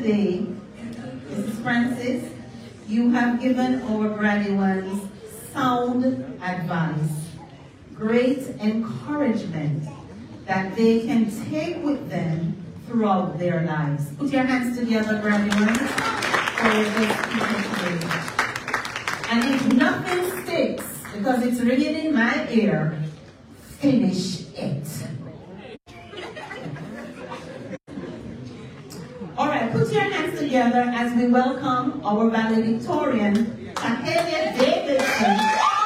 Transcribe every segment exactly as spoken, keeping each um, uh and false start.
today, Missus Francis, you have given our graduates sound advice, great encouragement that they can take with them throughout their lives. Put your hands together, graduates, for this speaking today. And if nothing sticks, because it's ringing in my ear, finish it. All right, put your hands together as we welcome our valedictorian, Tahelia Davidson.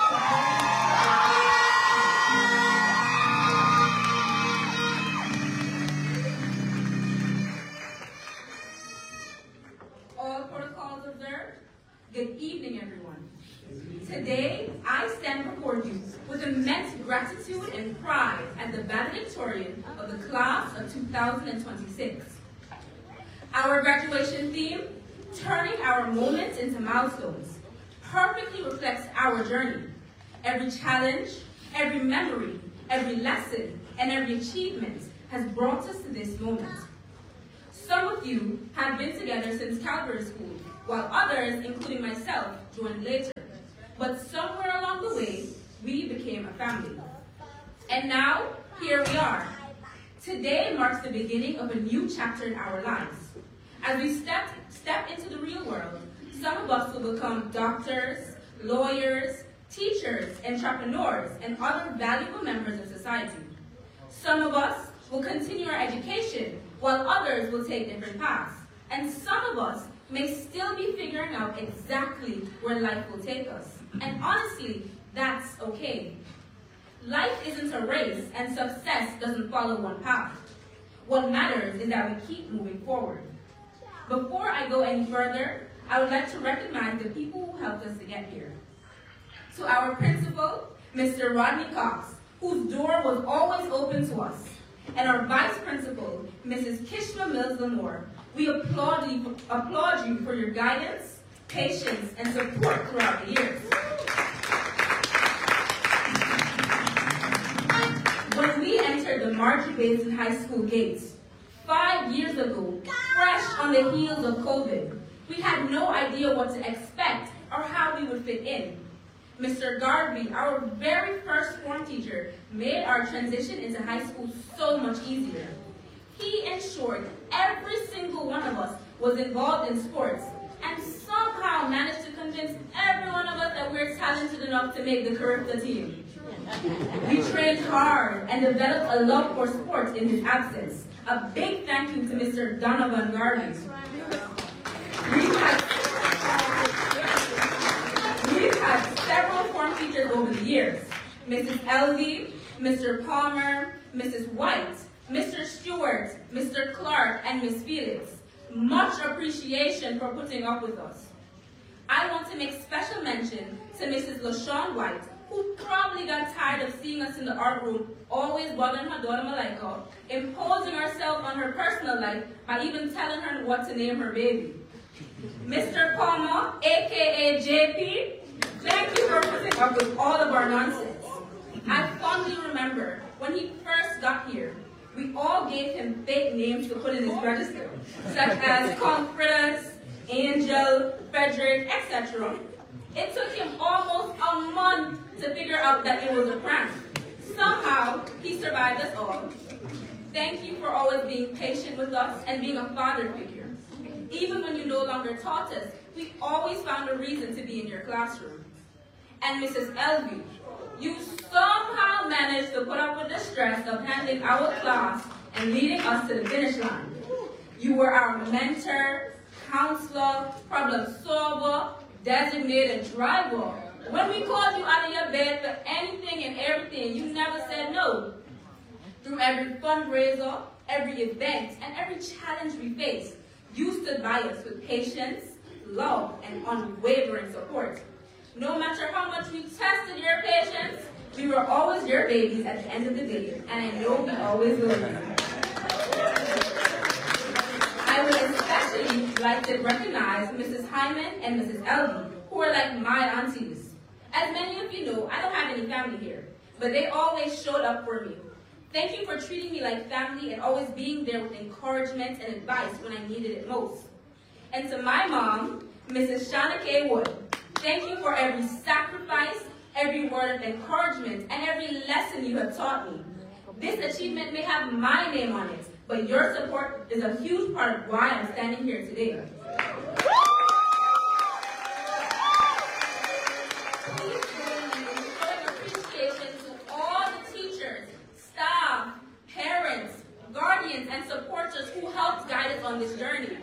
All protocols observed. Good evening, everyone. Today, I stand before you with immense gratitude and pride as the valedictorian of the class of two thousand twenty-six. Our graduation theme, turning our moments into milestones, perfectly reflects our journey. Every challenge, every memory, every lesson, and every achievement has brought us to this moment. Some of you have been together since Calvary School, while others, including myself, joined later. But somewhere along the way, we became a family. And now, here we are. Today marks the beginning of a new chapter in our lives. As we step, step into the real world, some of us will become doctors, lawyers, teachers, entrepreneurs, and other valuable members of society. Some of us will continue our education, while others will take different paths. And some of us may still be figuring out exactly where life will take us. And honestly, that's okay. Life isn't a race, and success doesn't follow one path. What matters is that we keep moving forward. Before I go any further, I would like to recognize the people who helped us to get here. To our principal, Mister Rodney Cox, whose door was always open to us, and our vice principal, Missus Kishma Mills-Lamore, we applaud you, applaud you for your guidance, patience, and support throughout the years. When we entered the Marjorie Basin High School gates, five years ago, fresh on the heels of COVID, we had no idea what to expect or how we would fit in. Mister Garvey, our very first form teacher, made our transition into high school so much easier. He ensured every single one of us was involved in sports and somehow managed to convince every one of us that we're talented enough to make the Carifta team. We trained hard and developed a love for sports in his absence. A big thank you to Mister Donovan Garvey. We've had, we've had several form teachers over the years. Missus Elvey, Mister Palmer, Missus White, Mister Stewart, Mister Clark, and Miss Felix. Much appreciation for putting up with us. I want to make special mention to Missus LaShawn White, who probably got tired of seeing us in the art room, always bothering her daughter Malaika, imposing herself on her personal life by even telling her what to name her baby. Mister Palmer, aka J P, thank you for putting up with all of our nonsense. I fondly remember when he first got here, we all gave him fake names to put in his register, such as Confidence, Angel, Frederick, et cetera. It took him almost a month to figure out that it was a prank. Somehow, he survived us all. Thank you for always being patient with us and being a father figure. Even when you no longer taught us, we always found a reason to be in your classroom. And Missus Elvey, you somehow managed to put up with the stress of handling our class and leading us to the finish line. You were our mentor, counselor, problem solver, designated driver. When we called you out of your bed for anything and everything, you never said no. Through every fundraiser, every event, and every challenge we faced, you stood by us with patience, love, and unwavering support. No matter how much we tested your patience, we were always your babies at the end of the day, and I know we always will be. I would especially like to recognize Missus Hyman and Missus Elvey, who are like my aunties. As many of you know, I don't have any family here, but they always showed up for me. Thank you for treating me like family and always being there with encouragement and advice when I needed it most. And to my mom, Missus Shauna K. Wood, thank you for every sacrifice, every word of encouragement, and every lesson you have taught me. This achievement may have my name on it, but your support is a huge part of why I'm standing here today. Please join me in showing appreciation to all the teachers, staff, parents, guardians, and supporters who helped guide us on this journey.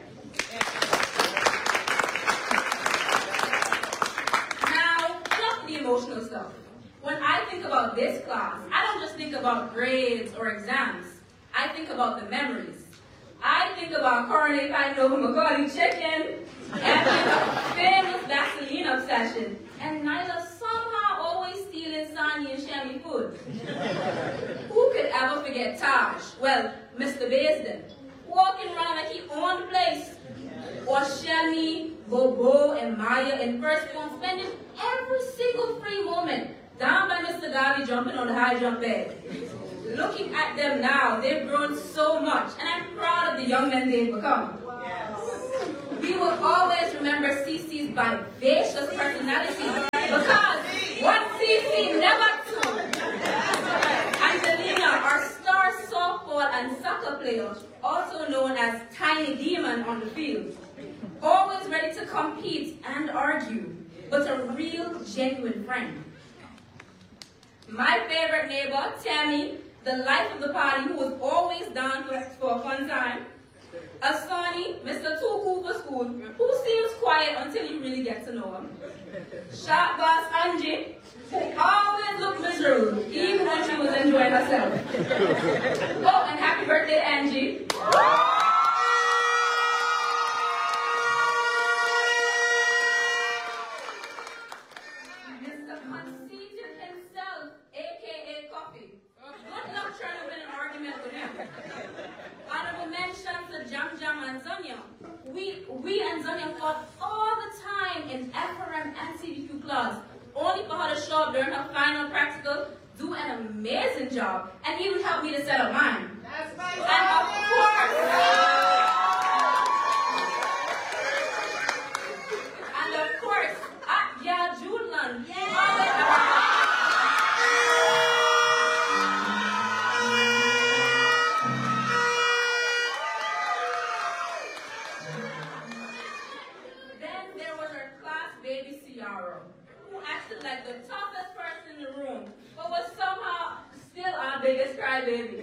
Now, enough of the emotional stuff. When I think about this class, I don't just think about grades or exams. I think about the memories. I think about Cornet Pine Nova Macaulay chicken, and the famous Vaseline obsession, and Nyla somehow always stealing Sonia and Shammy food. Who could ever forget Taj? Well, Mister Baisden, walking around like he owned the place. Or Shammy, Bobo, and Maya in first form, spending every single free moment down by Mister Garvey jumping on the high jump bed. Looking at them now, they've grown so much, and I'm proud of the young men they've become. We will always remember Cece's vivacious personality because one Cece, never two. Angelina, our star softball and soccer player, also known as Tiny Demon on the field. Always ready to compete and argue, but a real, genuine friend. My favorite neighbor, Tammy, the life of the party, who was always down for, for a fun time. Asani, Mister Too Cool for School, who seems quiet until you really get to know him. Sharp boss Angie, who always looked miserable, even when she was enjoying herself. Oh, and happy birthday, Angie. Mister Conceited himself, a k a. Coffee. Good luck trying to win an argument with him. Honorable mention to Jam Jam and Zonia. We, we and Zonia fought all the time in F R M and C D Q class, only for her to show up during her final practical, do an amazing job, and even help me to set up mine. That's right. And of course, and of course, uh, yeah, Judeland. Yeah. Who acted like the toughest person in the room, but was somehow still our biggest crybaby.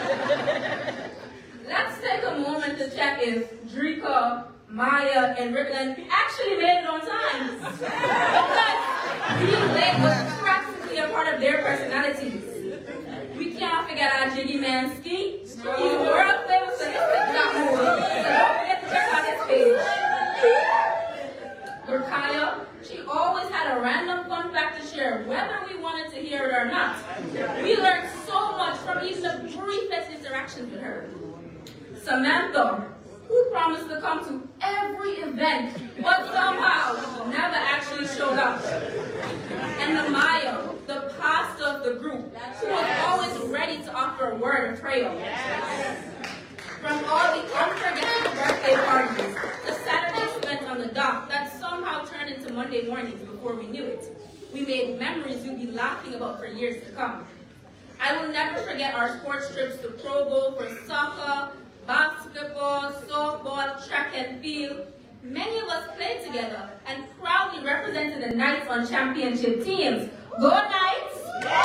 Let's take a moment to check if Drika, Maya, and Rickland actually made it on time. Because being late was practically a part of their personalities. We can't forget our Jiggy Man Ski. He's world famous for his TikTok movie, so don't forget to check out his page. Gorkaya, she always had a random fun fact to share, whether we wanted to hear it or not. We learned so much from even the briefest interactions with her. Samantha, who promised to come to every event, but somehow never actually showed up. And the Maya, the pastor of the group, who was always ready to offer a word of prayer. From all the unforgettable birthday parties, the Saturdays spent on the dock that somehow turned into Monday mornings before we knew it. We made memories you'll be laughing about for years to come. I will never forget our sports trips to Pro Bowl for soccer, basketball, softball, track and field. Many of us played together and proudly represented the Knights on championship teams. Go Knights!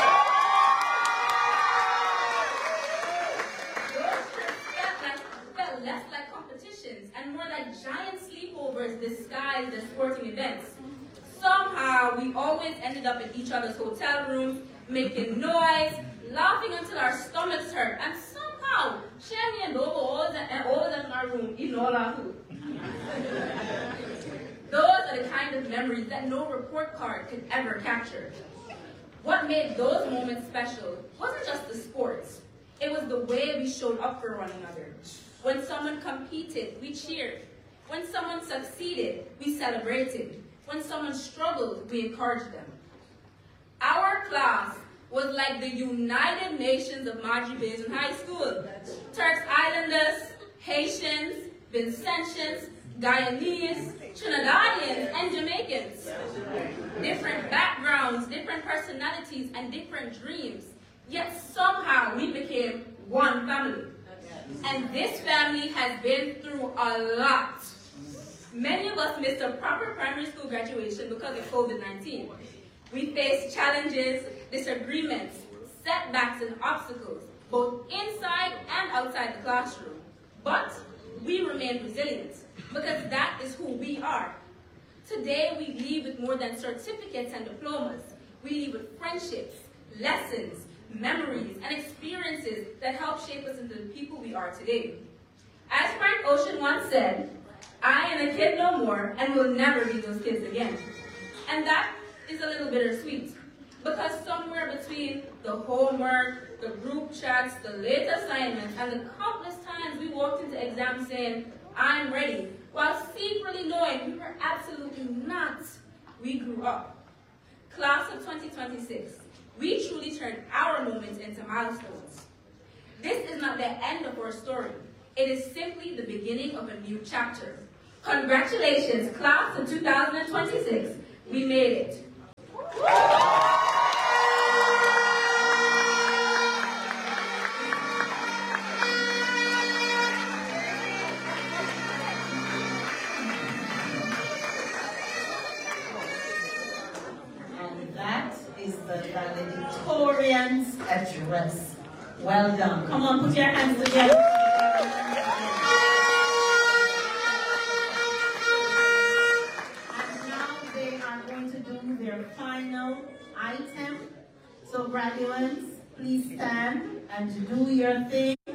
Less like competitions and more like giant sleepovers disguised as sporting events. Somehow, we always ended up in each other's hotel rooms, making noise, laughing until our stomachs hurt, and somehow, Shammy and Bobo always in our room eating all our food. Those are the kind of memories that no report card could ever capture. What made those moments special wasn't just the sports. It was the way we showed up for one another. When someone competed, we cheered. When someone succeeded, we celebrated. When someone struggled, we encouraged them. Our class was like the United Nations of Margie Basin High School. Turks Islanders, Haitians, Vincentians, Guyanese, Trinidadians, and Jamaicans. Different backgrounds, different personalities, and different dreams. Yet somehow we became one family. And this family has been through a lot. Many of us missed a proper primary school graduation because of COVID nineteen. We faced challenges, disagreements, setbacks, and obstacles, both inside and outside the classroom. But we remain resilient, because that is who we are. Today, we leave with more than certificates and diplomas. We leave with friendships, lessons, memories, and experiences that help shape us into the people we are today. As Frank Ocean once said, I am a kid no more and will never be those kids again. And that is a little bittersweet, because somewhere between the homework, the group chats, the late assignments, and the countless times we walked into exams saying, I'm ready, while secretly knowing we were absolutely not, we grew up. Class of twenty twenty-six, we truly turned our moments into milestones. This is not the end of our story. It is simply the beginning of a new chapter. Congratulations, class of two thousand twenty-six. We made it. And that is the valedictorian's address. Well done. Come on, put your hands together. And now they are going to do their final item. So graduates, please stand and do your thing.